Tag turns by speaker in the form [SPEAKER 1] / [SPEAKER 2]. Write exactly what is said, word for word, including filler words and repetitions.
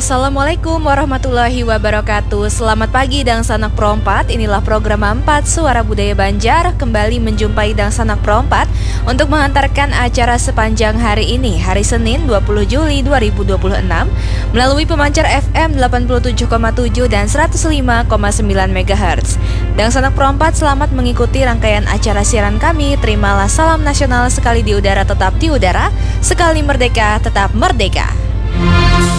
[SPEAKER 1] Assalamualaikum warahmatullahi wabarakatuh. Selamat pagi Dang Sanak Pro empat. Inilah program empat Suara Budaya Banjar. Kembali menjumpai Dang Sanak Pro empat untuk mengantarkan acara sepanjang hari ini, hari Senin dua puluh Juli dua ribu dua puluh enam, melalui pemancar F M delapan puluh tujuh koma tujuh dan seratus lima koma sembilan megahertz. Dang Sanak Pro empat selamat mengikuti rangkaian acara siaran kami. Terimalah salam nasional, sekali di udara tetap di udara, sekali merdeka tetap merdeka.